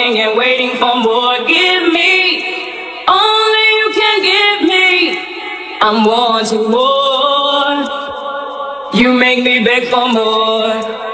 wanting and waiting for more. Give me, only you can give me. I'm wanting more. You make me beg for more.